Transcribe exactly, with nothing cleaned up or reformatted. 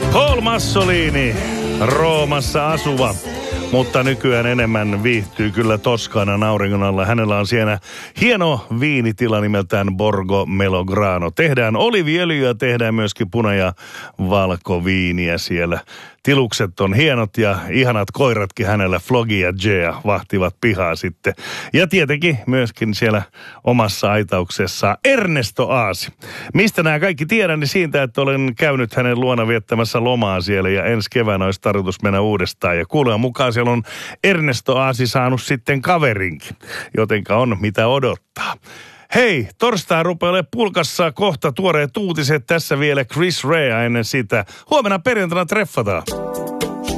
Paul Massolini, Roomassa asuva, mutta nykyään enemmän viihtyy kyllä Toskanan auringon alla. Hänellä on siellä hieno viinitila nimeltään Borgo Melograno. Tehdään oliviöljyä, tehdään myöskin puna- ja valkoviiniä siellä. Tilukset on hienot ja ihanat koiratkin hänellä, Flogi ja Gea, vahtivat pihaa sitten. Ja tietenkin myöskin siellä omassa aitauksessa Ernesto Aasi. Mistä nämä kaikki tiedän, niin siitä, että olen käynyt hänen luona viettämässä lomaa siellä ja ensi keväänä olisi tarkoitus mennä uudestaan. Ja kuuleman mukaan siellä on Ernesto Aasi saanut sitten kaverinkin, jotenka on mitä odottaa. Hei, torstai rupeaa olemaan pulkassa, kohta tuoreet uutiset, tässä vielä Chris Rea ennen sitä. Huomenna perjantaina treffataan.